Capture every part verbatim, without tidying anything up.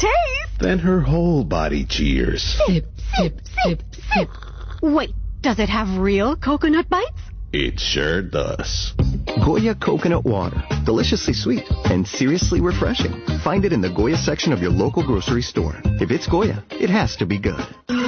taste. Then her whole body cheers. Sip, sip, sip, sip. Wait, does it have real coconut bites? It sure does. Goya Coconut Water. Deliciously sweet and seriously refreshing. Find it in the Goya section of your local grocery store. If it's Goya, it has to be good.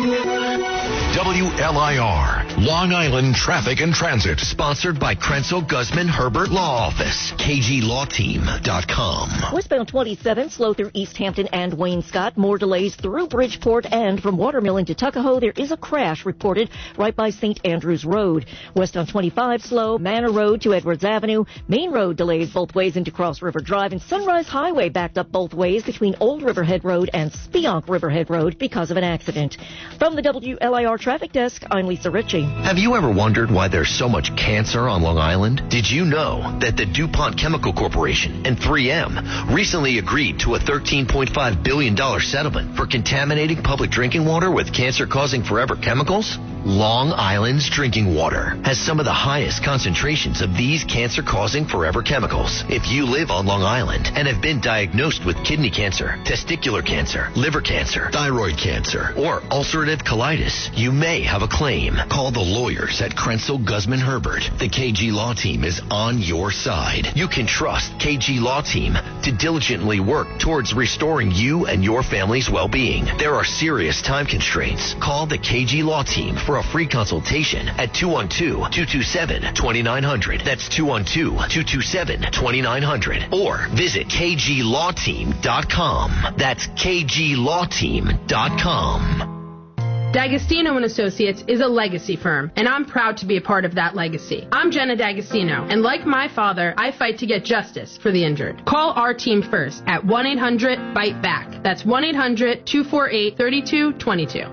W L I R, Long Island Traffic and Transit. Sponsored by Krenzel Guzman Herbert Law Office. K G Law Team dot com. Westbound twenty-seven, slow through East Hampton and Waynescott. More delays through Bridgeport, and from Watermill to Tuckahoe, there is a crash reported right by Saint Andrews Road. West on twenty-five, slow, Manor Road to Edwards Avenue. Main Road delays both ways into Cross River Drive, and Sunrise Highway backed up both ways between Old Riverhead Road and Spionk Riverhead Road because of an accident. From the W L I R Traffic Desk, I'm Lisa Ritchie. Have you ever wondered why there's so much cancer on Long Island? Did you know that the DuPont Chemical Corporation and three M recently agreed to a thirteen point five billion dollars settlement for contaminating public drinking water with cancer-causing forever chemicals? Long Island's drinking water has some of the highest concentrations of these cancer-causing forever chemicals. If you live on Long Island and have been diagnosed with kidney cancer, testicular cancer, liver cancer, thyroid cancer, or ulcerative colitis, you may have a claim. Call the lawyers at Krenzel Guzman Herbert. The K G Law Team is on your side. You can trust K G Law Team to diligently work towards restoring you and your family's well-being. There are serious time constraints. Call the K G Law Team for a free consultation at two one two, two two seven, two nine zero zero. That's two one two, two two seven, two nine zero zero. Or visit K G Law Team dot com. That's K G Law Team dot com. D'Agostino and Associates is a legacy firm, and I'm proud to be a part of that legacy. I'm Jenna D'Agostino, and like my father, I fight to get justice for the injured. Call our team first at one eight hundred bite back. That's one eight hundred, two four eight, three two two two.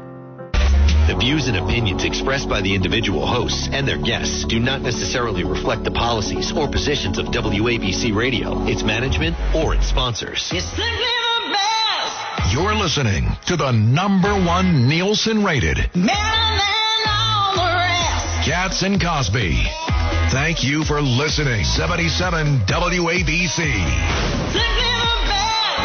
The views and opinions expressed by the individual hosts and their guests do not necessarily reflect the policies or positions of W A B C Radio, its management, or its sponsors. It's simply the best. You're listening to the number one Nielsen-rated Better than all the rest. Katz and Cosby. Thank you for listening. seventy-seven W A B C. Simply the best.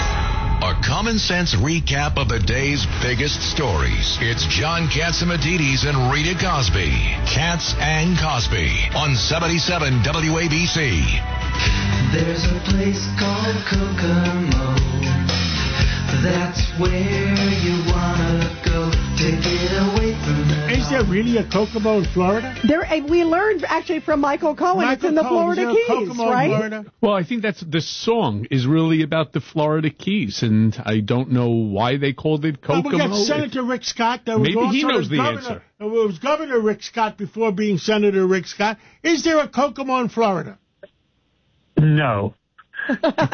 A common sense recap of the day's biggest stories. It's John Catsimatidis and Rita Cosby. Katz and Cosby on seventy-seven W A B C. There's a place called Kokomo. That's where you wanna go to get away from the. Is there really a Kokomo in Florida? There, we learned actually from Michael Cohen. Michael it's in the Cohen, Florida is there a Keys, Kokomo right? in Florida? Well, I think that's the song is really about the Florida Keys, and I don't know why they called it Kokomo. Well, we got Senator Rick Scott. That was Maybe he also knows the governor, answer. It was Governor Rick Scott before being Senator Rick Scott. Is there a Kokomo in Florida? No. So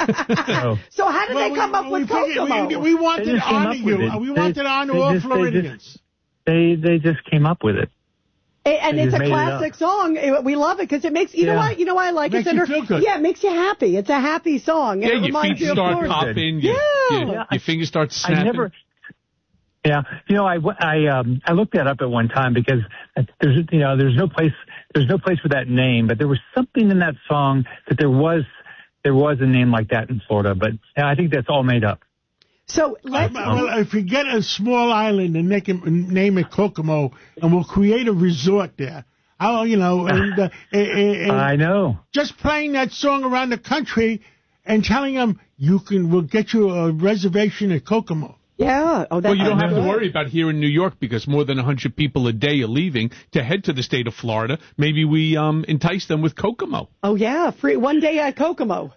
how did well, they come we, up with we figured, Kokomo? We, we wanted to honor you. We wanted to honor all Floridians. They, they just came up with it. And They it's a just made it classic song. It- We love it because it makes, you know Yeah. what, you know why I like Makes it? you Senator? feel good. Yeah, it makes you happy. It's a happy song. Yeah, it your reminds feet you of start Florida. popping. Your, Yeah. your, Yeah, your fingers start I snapping. never. Yeah, you know, I, I, um, I looked that up at one time because there's, you know, there's no place, there's no place for that name, but there was something in that song that there was, there was a name like that in Florida, but yeah, I think that's all made up. So let's. Um, well, if you get a small island and make it, name it Kokomo, and we'll create a resort there. I'll, you know, and, uh, and, and I know. Just playing that song around the country and telling them you can, we'll get you a reservation at Kokomo. Yeah. Oh, well, you don't have to good. worry about here in New York because more than one hundred people a day are leaving to head to the state of Florida. Maybe we um, entice them with Kokomo. Oh, yeah. Free one day at Kokomo.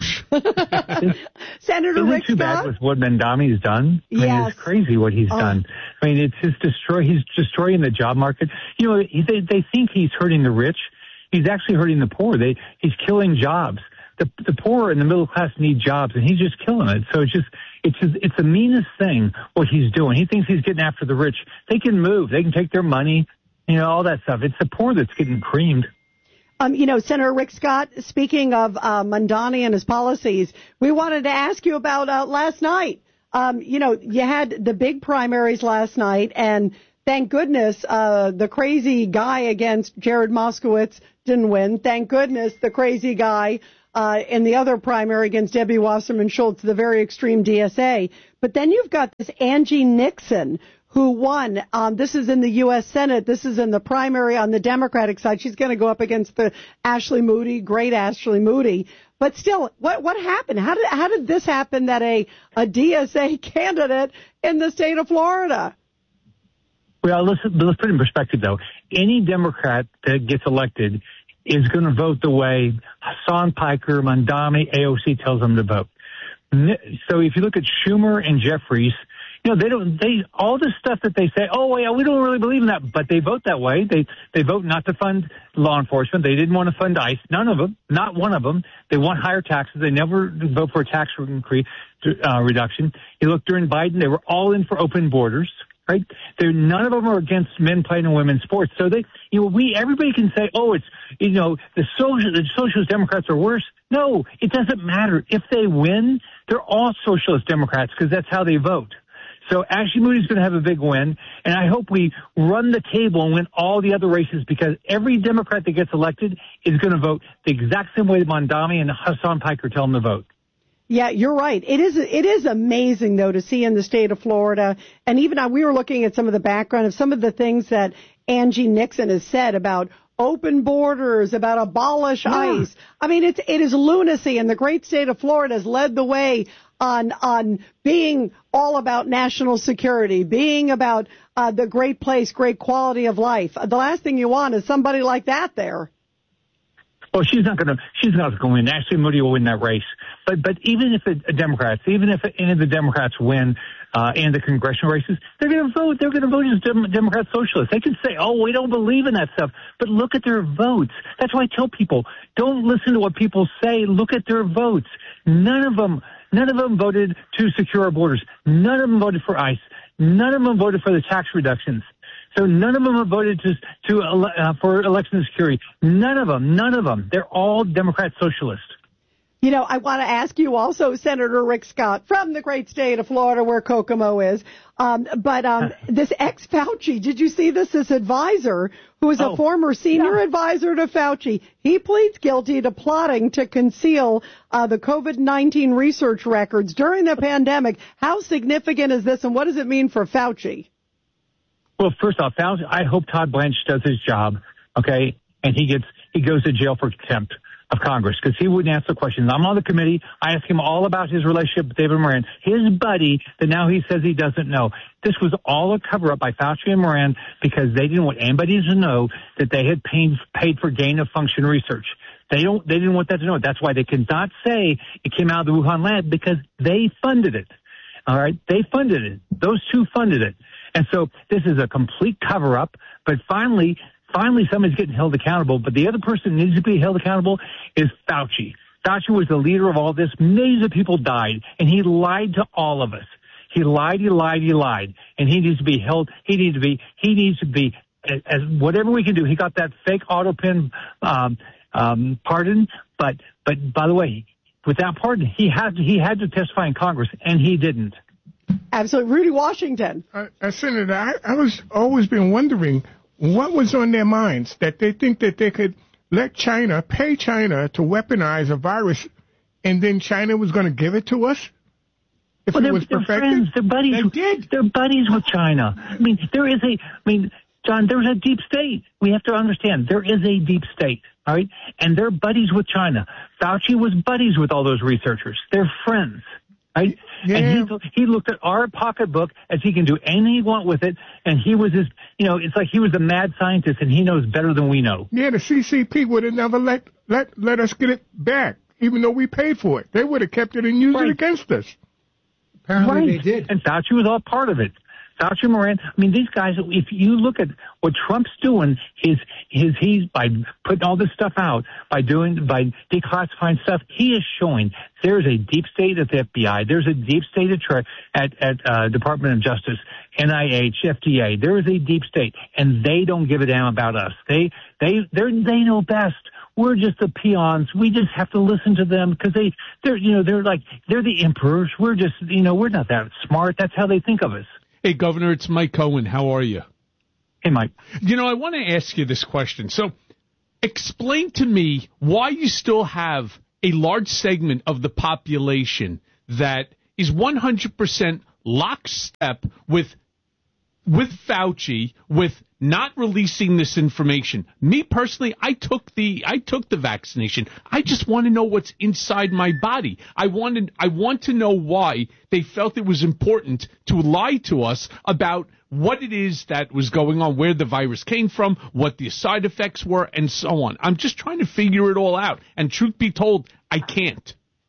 Senator Isn't Rick it too Scott? bad with what Mandami's done? I mean, Yes. it's crazy what he's Oh. done. I mean, it's just destroy. He's destroying the job market. You know, he, they they think he's hurting the rich. He's actually hurting the poor. They he's killing jobs. The the poor and the middle class need jobs, and he's just killing it. So it's just it's just, it's the meanest thing what he's doing. He thinks he's getting after the rich. They can move. They can take their money. You know, all that stuff. It's the poor that's getting creamed. Um, you know, Senator Rick Scott, speaking of uh, Mamdani and his policies, we wanted to ask you about uh, last night. Um, you know, you had the big primaries last night, and thank goodness uh, the crazy guy against Jared Moskowitz didn't win. Thank goodness the crazy guy uh, in the other primary against Debbie Wasserman Schultz, the very extreme D S A. But But then you've got this Angie Nixon, who won. Um, this is in the U S Senate. This is in the primary on the Democratic side. She's going to go up against the Ashley Moody, great Ashley Moody. But still, what what happened? How did how did this happen that a, a D S A candidate in the state of Florida? Well, let's, let's put it in perspective, though. Any Democrat that gets elected is going to vote the way Hassan Piker, Mamdani, A O C tells them to vote. So if you look at Schumer and Jeffries, you know, they don't, they, all the stuff that they say, oh, yeah, we don't really believe in that, but they vote that way. They, they vote not to fund law enforcement. They didn't want to fund ICE. None of them, not one of them. They want higher taxes. They never vote for a tax increase, uh, reduction. You look during Biden, they were all in for open borders. Right? They're, none of them are against men playing in women's sports. So they, you know, we, everybody can say, oh, it's, you know, the social, the socialist Democrats are worse. No, it doesn't matter. If they win, they're all socialist Democrats because that's how they vote. So Ashley Moody's going to have a big win, and I hope we run the table and win all the other races because every Democrat that gets elected is going to vote the exact same way that Mamdani and Hassan Piker tell them to vote. Yeah, you're right. It is it is amazing, though, to see in the state of Florida. And even uh, we were looking at some of the background of some of the things that Angie Nixon has said about open borders, about abolish yeah. ICE. I mean, it's, it is lunacy. And the great state of Florida has led the way on on being all about national security, being about uh, the great place, great quality of life. The last thing you want is somebody like that there. Well, she's not going to. She's not going to win. Ashley Moody will win that race. But but even if the Democrats, even if any of the Democrats win uh, in the congressional races, they're going to vote. They're going to vote as Dem- Democrat socialists. They can say, "Oh, we don't believe in that stuff," but look at their votes. That's why I tell people, don't listen to what people say. Look at their votes. None of them. None of them voted to secure our borders. None of them voted for ICE. None of them voted for the tax reductions. So none of them have voted to, to uh, for election security. None of them. None of them. They're all Democrat socialists. You know, I want to ask you also, Senator Rick Scott, from the great state of Florida where Kokomo is, um, but um, this ex-Fauci, did you see this? This advisor, who is a oh, former senior yeah. advisor to Fauci, he pleads guilty to plotting to conceal uh, the COVID nineteen research records during the pandemic. How significant is this, and what does it mean for Fauci? Well, first off, I hope Todd Blanche does his job, okay, and he gets he goes to jail for contempt of Congress because he wouldn't answer questions. I'm on the committee. I asked him all about his relationship with David Moran, his buddy that now he says he doesn't know. This was all a cover-up by Fauci and Moran because they didn't want anybody to know that they had paid, paid for gain-of-function research. They don't. They didn't want that to know. That's why they could not say it came out of the Wuhan lab because they funded it. All right, they funded it. Those two funded it. And so this is a complete cover-up, but finally, finally somebody's getting held accountable. But the other person who needs to be held accountable is Fauci. Fauci was the leader of all this. Millions of people died, and he lied to all of us. He lied, he lied, he lied, and he needs to be held. He needs to be. He needs to be. As whatever we can do. He got that fake auto pen um, um, pardon, but but by the way, with that pardon, he had to, he had to testify in Congress, and he didn't. Absolutely. Rudy Washington. Uh, uh, Senator, I, I was always been wondering what was on their minds that they think that they could let China, pay China to weaponize a virus, and then China was going to give it to us if well, it was they're perfected? Friends. They're buddies. They did. They're buddies with China. I mean, there is a, I mean, John, there's a deep state. We have to understand there is a deep state, all right? And they're buddies with China. Fauci was buddies with all those researchers. They're friends. Right? Yeah. And he, he looked at our pocketbook as he can do anything he want with it, and he was his, you know, it's like he was a mad scientist, and he knows better than we know. Yeah, the C C P would have never let, let, let us get it back, even though we paid for it. They would have kept it and used right. it against us. Apparently right. they did. And Fauci was all part of it. Fauci, Moran, I mean, these guys, if you look at what Trump's doing, his, his, he's by putting all this stuff out, by doing, by declassifying stuff, he is showing there's a deep state at the F B I, there's a deep state at, at, at uh, Department of Justice, N I H, F D A, there is a deep state, and they don't give a damn about us. They, they, they they know best. We're just the peons. We just have to listen to them because they, they're, you know, they're like, they're the emperors. We're just, you know, we're not that smart. That's how they think of us. Hey, Governor, it's Mike Cohen. How are you? Hey, Mike. You know, I want to ask you this question. So explain to me why you still have a large segment of the population that is one hundred percent lockstep with with Fauci, with not releasing this information. Me personally, I took the I took the vaccination. I just want to know what's inside my body. I wanted I want to know why they felt it was important to lie to us about what it is that was going on, where the virus came from, what the side effects were, and so on. I'm just trying to figure it all out. And truth be told, I can't.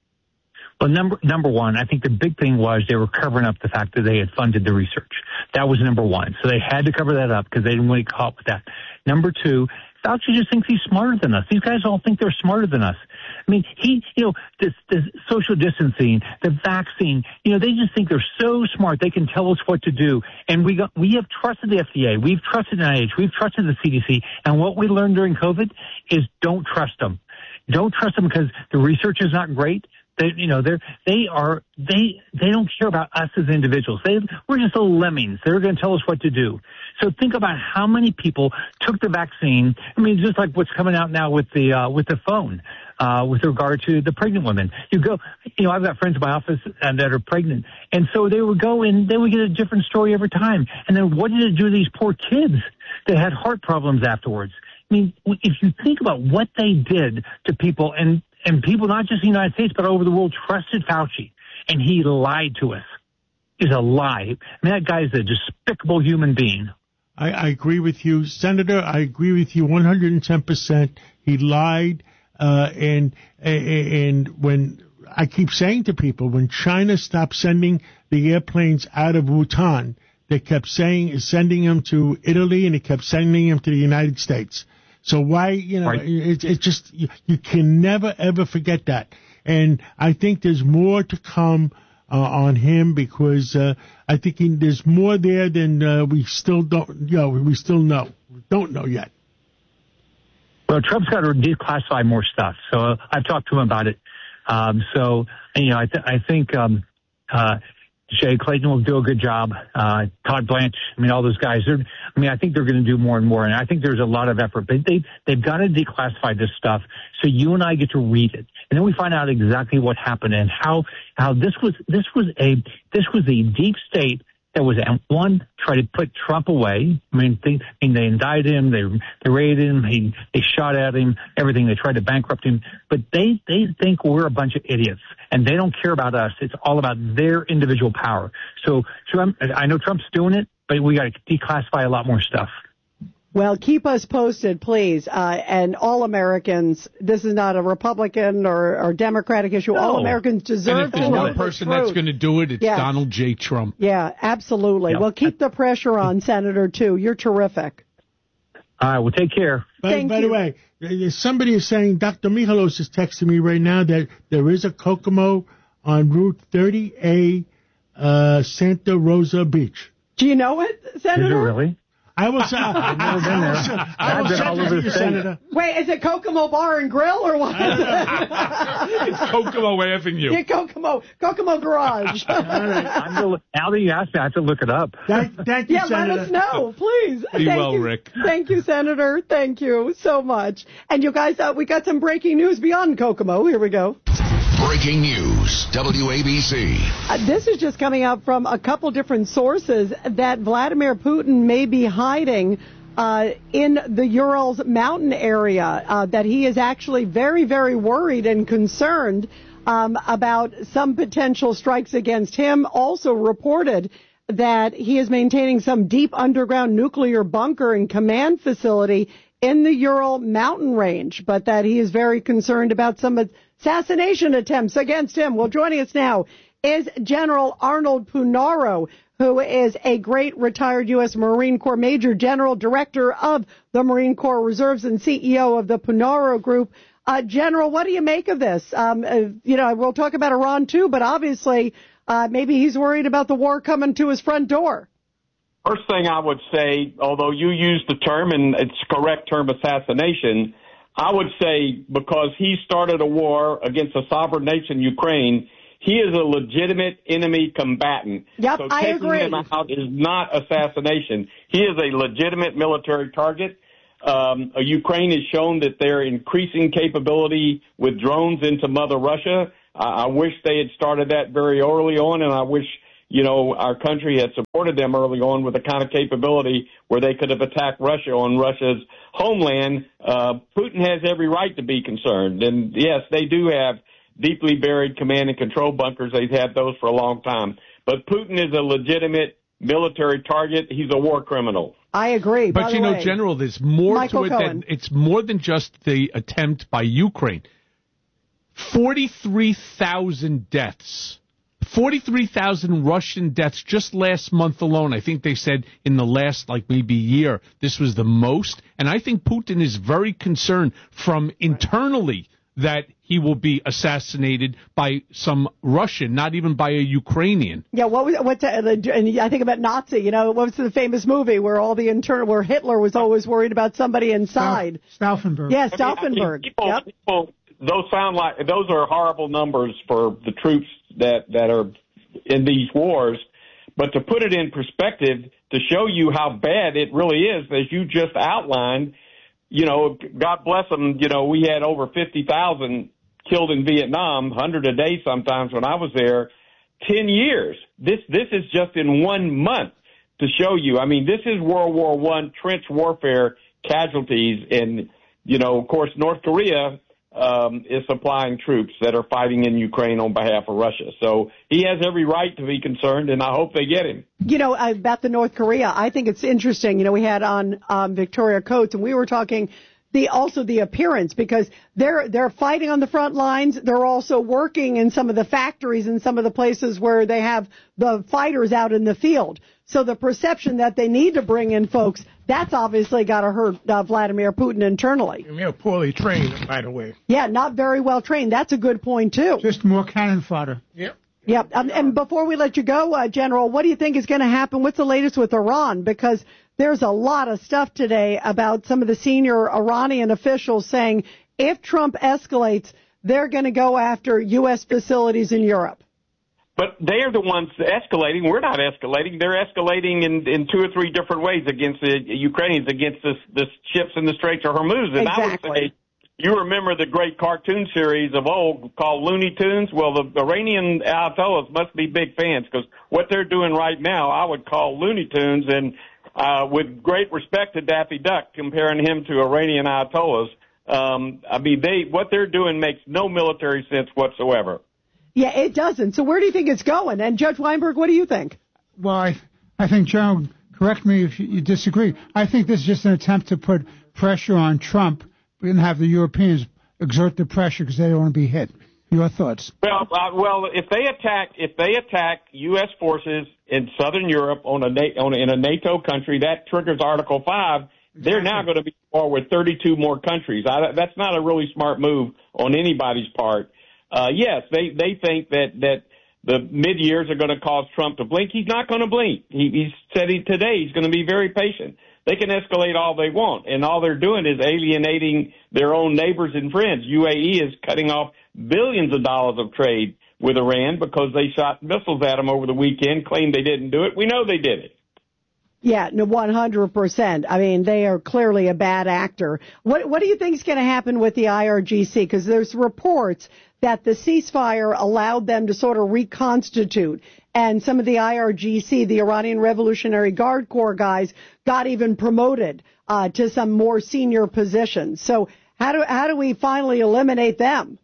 Well, number number one, I think the big thing was they were covering up the fact that they had funded the research. That was number one. So they had to cover that up because they didn't want to get caught with that. Number two, Fauci just thinks he's smarter than us. These guys all think they're smarter than us. I mean, he, you know, this, this social distancing, the vaccine, you know, they just think they're so smart they can tell us what to do. And we got, we have trusted the F D A, we've trusted N I H, we've trusted the C D C. And what we learned during COVID is don't trust them. Don't trust them because the research is not great. They, you know, they're, they are, they, they don't care about us as individuals. They, we're just little lemmings. They're going to tell us what to do. So think about how many people took the vaccine. I mean, just like what's coming out now with the, uh, with the phone, uh, with regard to the pregnant women. You go, you know, I've got friends in my office uh, that are pregnant. And so they would go and they would get a different story every time. And then what did it do to these poor kids that had heart problems afterwards? I mean, if you think about what they did to people and, And people, not just in the United States, but over the world, trusted Fauci. And he lied to us. He's a lie. I mean, that guy is a despicable human being. I, I agree with you. Senator, I agree with you one hundred ten percent. He lied. Uh, and, and when I keep saying to people, when China stopped sending the airplanes out of Wuhan, they kept saying, sending them to Italy, and they kept sending them to the United States. So why, you know, right. it's it just, you, you can never, ever forget that. And I think there's more to come uh, on him because uh, I think he, there's more there than uh, we still don't, you know, we still know. We don't know yet. Well, Trump's got to declassify more stuff. So uh, I've talked to him about it. Um, so, you know, I, th- I think um, uh, Jay Clayton will do a good job. Uh, Todd Blanche, I mean, all those guys. They're, I mean, I think they're going to do more and more, and I think there's a lot of effort. But they they've got to declassify this stuff so you and I get to read it, and then we find out exactly what happened and how how this was this was a this was a deep state that was one try to put Trump away. I mean, they, I mean, they indicted him, they they raided him, he, they shot at him, everything. They tried to bankrupt him, but they they think we're a bunch of idiots, and they don't care about us. It's all about their individual power. So Trump, I know Trump's doing it, but we got to declassify a lot more stuff. Well, keep us posted, please. Uh, and all Americans, this is not a Republican or, or Democratic issue. No. All Americans deserve and if there's to know one person that's going to do it, it's yeah. Donald J. Trump. Yeah, absolutely. Yep. Well, keep the pressure on, Senator, too. You're terrific. All right, well, take care. By, Thank by you. the way, somebody is saying, Doctor Michalos is texting me right now that there is a Kokomo on Route thirty A, uh, Santa Rosa Beach. Do you know it, Senator? Is it really? I was, uh, I've never been there. I will I've been send all it over to the you, state. Senator. Wait, is it Kokomo Bar and Grill or what? It's Kokomo Avenue. Yeah, Kokomo, Kokomo Garage. All right, I'm gonna, now that you asked me, I have to look it up. Thank, thank you, Yeah, Senator. let us know, please. Be Thank well, you. Rick. Thank you, Senator. Thank you so much. And you guys, uh, we got some breaking news beyond Kokomo. Here we go. Breaking news, W A B C. Uh, this is just coming out from a couple different sources that Vladimir Putin may be hiding uh, in the Urals mountain area, uh, that he is actually very, very worried and concerned um, about some potential strikes against him. Also reported that he is maintaining some deep underground nuclear bunker and command facility in the Ural mountain range, but that he is very concerned about some assassination attempts against him. Well, joining us now is General Arnold Punaro, who is a great retired U S Marine Corps Major General, Director of the Marine Corps Reserves, and C E O of the Punaro Group. Uh, General, what do you make of this? Um, uh, you know, we'll talk about Iran too, but obviously uh, maybe he's worried about the war coming to his front door. First thing I would say, although you used the term, and it's a correct term, assassination, I would say because he started a war against a sovereign nation, Ukraine, he is a legitimate enemy combatant. Yep, so I taking agree. him out is not assassination. He is a legitimate military target. Um, Ukraine has shown that they're increasing capability with drones into Mother Russia. I, I wish they had started that very early on, and I wish you know, our country had supported them early on with the kind of capability where they could have attacked Russia on Russia's homeland, uh, Putin has every right to be concerned. And, yes, they do have deeply buried command and control bunkers. They've had those for a long time. But Putin is a legitimate military target. He's a war criminal. I agree. But, By you the know, way, General, there's more Michael to it Cohen. than it's more than just the attempt by Ukraine. forty-three thousand deaths. forty-three thousand Russian deaths just last month alone. I think they said in the last, like, maybe year, this was the most. And I think Putin is very concerned from internally that he will be assassinated by some Russian, not even by a Ukrainian. Yeah, what was what's uh, and I think about Nazi. You know, what was the famous movie where all the internal, where Hitler was always worried about somebody inside? Stauffenberg. Yeah, I mean, I Stauffenberg. mean, people, Yep. people, those sound like those are horrible numbers for the troops that that are in these wars. But to put it in perspective, to show you how bad it really is, as you just outlined, you know, God bless them. You know, we had over fifty thousand killed in Vietnam, one hundred a day sometimes when I was there. Ten years. This this is just in one month to show you. I mean, this is World War One trench warfare casualties, and you know, of course, North Korea um, is supplying troops that are fighting in Ukraine on behalf of Russia. So he has every right to be concerned, and I hope they get him. You know, about the North Korea, I think it's interesting. You know, we had on um, Victoria Coates, and we were talking the also the appearance, because they're they're fighting on the front lines. They're also working in some of the factories and some of the places where they have the fighters out in the field. So the perception that they need to bring in folks, that's obviously got to hurt uh, Vladimir Putin internally. And they're poorly trained, by the way. Yeah, not very well trained. That's a good point, too. Just more cannon fodder. Yep. Yep. Um, and before we let you go, uh, General, what do you think is going to happen? What's the latest with Iran? Because there's a lot of stuff today about some of the senior Iranian officials saying if Trump escalates, they're going to go after U S facilities in Europe. But they're the ones escalating. We're not escalating. They're escalating in, in two or three different ways against the Ukrainians, against this, this ships in the Straits of Hormuz. And Exactly. I would say, you remember the great cartoon series of old called Looney Tunes? Well, the Iranian Ayatollahs must be big fans, because what they're doing right now, I would call Looney Tunes, and uh, with great respect to Daffy Duck, comparing him to Iranian Ayatollahs. Um, I mean, they what they're doing makes no military sense whatsoever. Yeah, it doesn't. So where do you think it's going? And Judge Weinberg, what do you think? Well, I, I think, General, correct me if you, you disagree. I think this is just an attempt to put pressure on Trump and have the Europeans exert the pressure because they don't want to be hit. Your thoughts? Well, uh, well, if they attack, if they attack U S forces in Southern Europe on a, on a in a NATO country, that triggers Article Five. They're now going to be at war with thirty-two more countries. I, that's not a really smart move on anybody's part. Uh, yes, they, they think that, that the mid-years are going to cause Trump to blink. He's not going to blink. He, he said he, today he's going to be very patient. They can escalate all they want, and all they're doing is alienating their own neighbors and friends. U A E is cutting off billions of dollars of trade with Iran because they shot missiles at them over the weekend, claimed they didn't do it. We know they did it. Yeah, no, one hundred percent. I mean, they are clearly a bad actor. What What do you think is going to happen with the I R G C? Because there's reports that the ceasefire allowed them to sort of reconstitute, and some of the I R G C, the Iranian Revolutionary Guard Corps guys, got even promoted uh, to some more senior positions. So how do how do we finally eliminate them?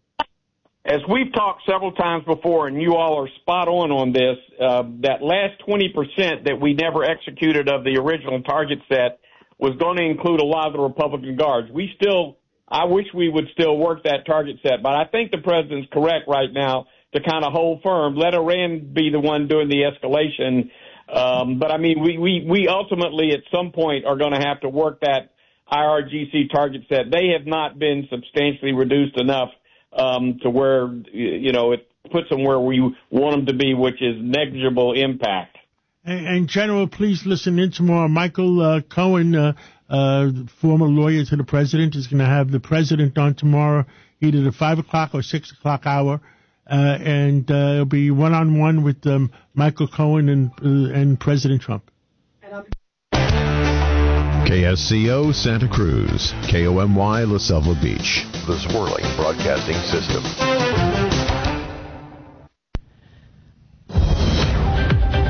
As we've talked several times before, and you all are spot on on this, uh, that last twenty percent that we never executed of the original target set was going to include a lot of the Republican guards. We still, I wish we would still work that target set, but I think the president's correct right now to kind of hold firm, let Iran be the one doing the escalation. Um, but I mean, we, we, we ultimately at some point are going to have to work that I R G C target set. They have not been substantially reduced enough Um, to where, you know, it puts them where we want them to be, which is negligible impact. And, and General, please listen in tomorrow. Michael uh, Cohen, uh, uh, former lawyer to the president, is going to have the president on tomorrow, either the five o'clock or six o'clock hour, uh, and uh, it'll be one-on-one with um, Michael Cohen and, uh, and President Trump. K S C O Santa Cruz, K O M Y La Selva Beach, The Swirling Broadcasting System.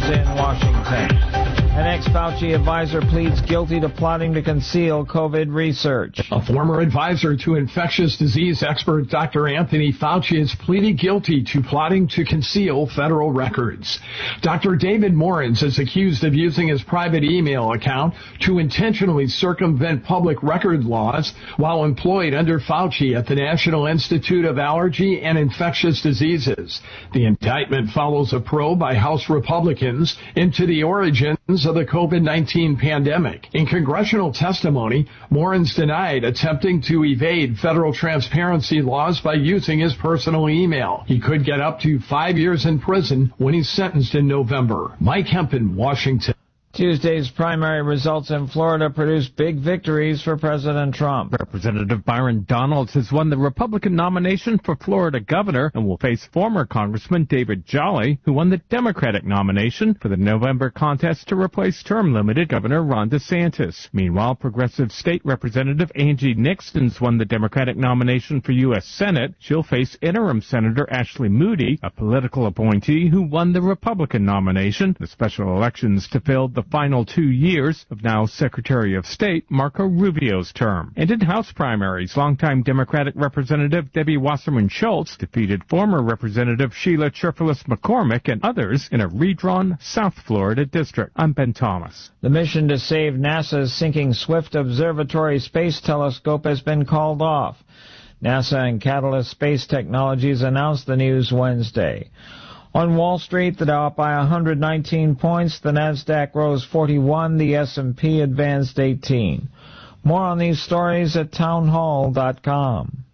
News in Washington. An ex-Fauci advisor pleads guilty to plotting to conceal COVID research. A former advisor to infectious disease expert Doctor Anthony Fauci has pleaded guilty to plotting to conceal federal records. Doctor David Morens is accused of using his private email account to intentionally circumvent public record laws while employed under Fauci at the National Institute of Allergy and Infectious Diseases. The indictment follows a probe by House Republicans into the origins of the COVID nineteen pandemic. In congressional testimony, Morens denied attempting to evade federal transparency laws by using his personal email. He could get up to five years in prison when he's sentenced in November. Mike Hempen, Washington. Tuesday's primary results in Florida produced big victories for President Trump. Representative Byron Donalds has won the Republican nomination for Florida governor and will face former Congressman David Jolly, who won the Democratic nomination for the November contest to replace term-limited Governor Ron DeSantis. Meanwhile, progressive state representative Angie Nixon's won the Democratic nomination for U S Senate. She'll face interim Senator Ashley Moody, a political appointee who won the Republican nomination. The special elections to fill the final two years of now Secretary of State Marco Rubio's term. And in House primaries, longtime Democratic Representative Debbie Wasserman Schultz defeated former Representative Sheila Cherfilus McCormick and others in a redrawn South Florida district. I'm Ben Thomas. The mission to save NASA's sinking Swift Observatory Space Telescope has been called off. NASA and Catalyst Space Technologies announced the news Wednesday. On Wall Street, the Dow up by one hundred nineteen points, the Nasdaq rose forty-one, the S and P advanced eighteen. More on these stories at townhall dot com.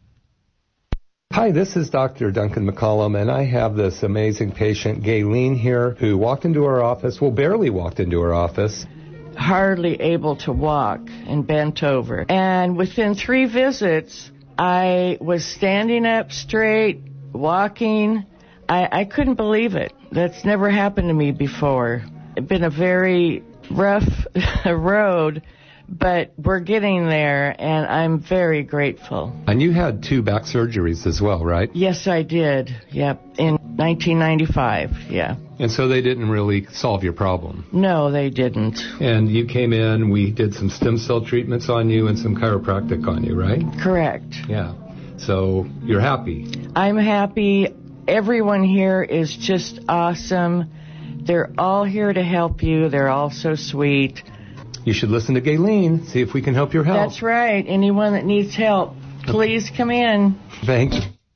Hi, this is Doctor Duncan McCollum, and I have this amazing patient, Gayleen, here, who walked into our office, well, barely walked into our office. Hardly able to walk and bent over. And within three visits, I was standing up straight, walking. I, I couldn't believe it. That's never happened to me before. It's been a very rough road, but we're getting there, and I'm very grateful. And you had two back surgeries as well, right? Yes, I did. Yep, in nineteen ninety-five, yeah. And so they didn't really solve your problem? No, they didn't. And you came in, we did some stem cell treatments on you and some chiropractic on you, right? Correct. Yeah. So you're happy? I'm happy. Everyone here is just awesome. They're all here to help you. They're all so sweet. You should listen to Gayleen, see if we can help your health. That's right. Anyone that needs help, please come in. Thanks.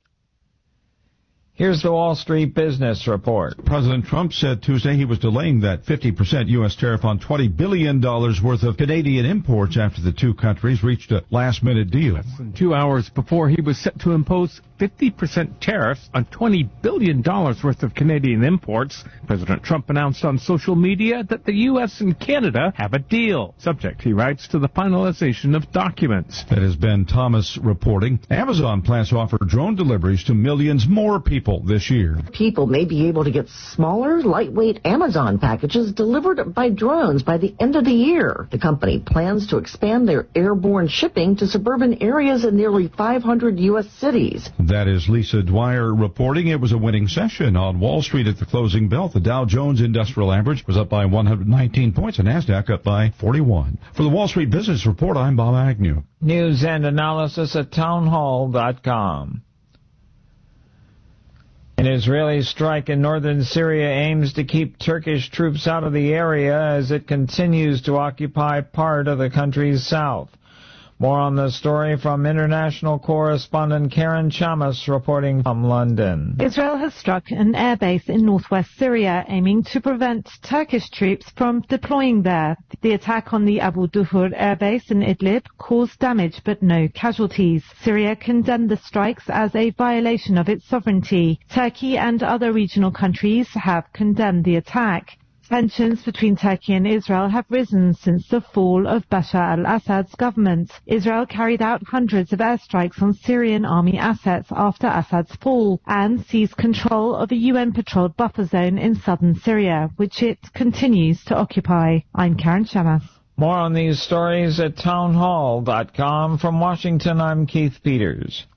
Here's the Wall Street Business Report. President Trump said Tuesday he was delaying that fifty percent U S tariff on twenty billion dollars worth of Canadian imports after the two countries reached a last-minute deal. Less than two hours before he was set to impose fifty percent tariffs on twenty billion dollars worth of Canadian imports, President Trump announced on social media that the U S and Canada have a deal, subject, he writes, to the finalization of documents. That is Ben Thomas reporting. Amazon plans to offer drone deliveries to millions more people this year. People may be able to get smaller, lightweight Amazon packages delivered by drones by the end of the year. The company plans to expand their airborne shipping to suburban areas in nearly five hundred U S cities. That is Lisa Dwyer reporting. It was a winning session on Wall Street at the closing bell. The Dow Jones Industrial Average was up by one hundred nineteen points and NASDAQ up by forty-one. For the Wall Street Business Report, I'm Bob Agnew. News and analysis at townhall dot com. An Israeli strike in northern Syria aims to keep Turkish troops out of the area as it continues to occupy part of the country's south. More on the story from international correspondent Karen Chamas reporting from London. Israel has struck an airbase in northwest Syria aiming to prevent Turkish troops from deploying there. The attack on the Abu Duhur airbase in Idlib caused damage but no casualties. Syria condemned the strikes as a violation of its sovereignty. Turkey and other regional countries have condemned the attack. Tensions between Turkey and Israel have risen since the fall of Bashar al-Assad's government. Israel carried out hundreds of airstrikes on Syrian army assets after Assad's fall and seized control of a U N-patrolled buffer zone in southern Syria, which it continues to occupy. I'm Karen Chamas. More on these stories at townhall dot com. From Washington, I'm Keith Peters.